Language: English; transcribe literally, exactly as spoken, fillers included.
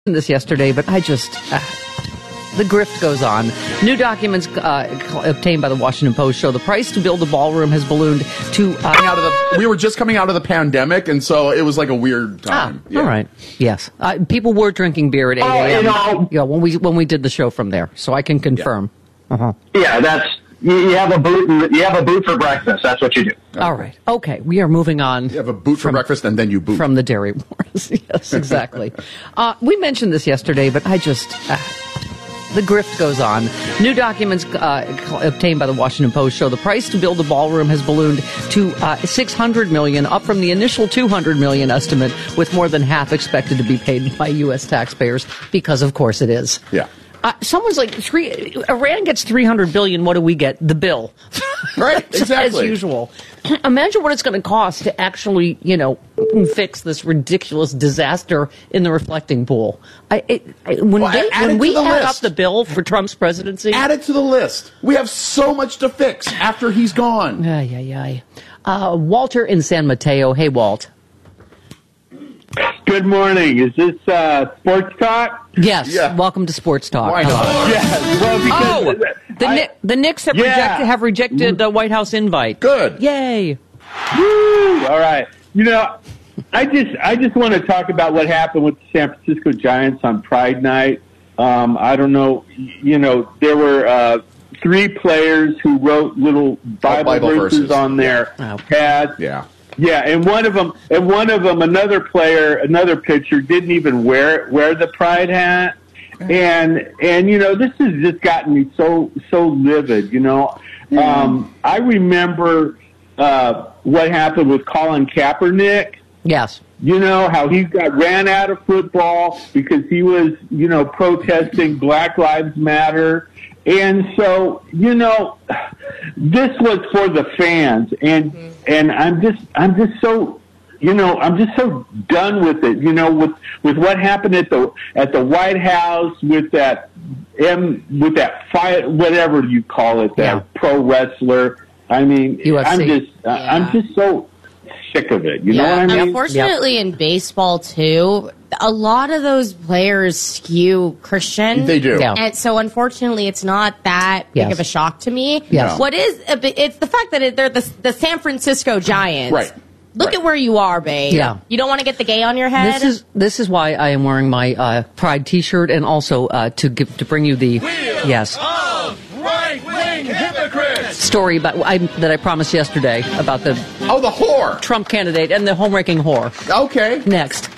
this yesterday, but I just uh, the grift goes on. New documents uh, obtained by the Washington Post show the price to build a ballroom has ballooned to uh, out of the, we were just coming out of the pandemic, and so it was like a weird time. Ah, yeah. All right, yes, uh, people were drinking beer at eight a.m. Oh, yeah, when we when we did the show from there, so I can confirm. Yeah, uh-huh. yeah that's you, you have a boot. And, you have a boot for breakfast. That's what you do. Okay. All right, okay, we are moving on. You have a boot for from, breakfast, and then you boot from the dairy wars. Yes, exactly. uh, we mentioned this yesterday, but I just. Uh, The grift goes on. New documents uh, obtained by the Washington Post show the price to build a ballroom has ballooned to uh, six hundred million dollars, up from the initial two hundred million dollars estimate, with more than half expected to be paid by U S taxpayers, because of course it is. Yeah. Uh, someone's like, three, Iran gets three hundred billion dollars. What do we get? The bill. Right, exactly. As usual. Imagine what it's going to cost to actually, you know, fix this ridiculous disaster in the reflecting pool. I, it, I, when well, they, when we add list. up the bill for Trump's presidency, add it to the list. We have so much to fix after he's gone. Ay, ay, ay. Uh, Walter in San Mateo. Hey, Walt. Good morning. Is this uh, Sports Talk? Yes. Yeah. Welcome to Sports Talk. Why not? Yes. Well, Oh, because the, I, Ni- the Knicks have, Yeah. rejected, have rejected the White House invite. Good. Yay. Woo, all right. You know, I just I just want to talk about what happened with the San Francisco Giants on Pride Night. Um, I don't know. You know, there were uh, three players who wrote little Bible, Bible verses, verses. on their Oh. pads. Yeah. Yeah, and one of them, and one of them, another player, another pitcher, didn't even wear wear the pride hat, and and you know this has just gotten me so so livid. You know, um, I remember uh, what happened with Colin Kaepernick. Yes. You know how he got ran out of football because he was you know protesting Black Lives Matter. And so, you know, this was for the fans, and mm-hmm. and I'm just I'm just so you know I'm just so done with it. You know, with with what happened at the at the White House with that M with that fight, whatever you call it, that Yeah. pro wrestler. I mean, U F C. I'm just Yeah. I'm just so sick of it. You yeah, know what I mean? Unfortunately, in baseball too, a lot of those players skew Christian. They do. Yeah. And so, unfortunately, it's not that Yes. big of a shock to me. Yes. What is a bit, it's the fact that it, they're the, the San Francisco Giants. Right. Look Right. at where you are, babe. Yeah. You don't want to get the gay on your head. This is this is why I am wearing my uh, Pride T-shirt, and also uh, to give to bring you the yes right-wing hypocrites. story about I, that I promised yesterday about the Oh, the whore. Trump candidate and the home-wrecking whore. Okay. Next.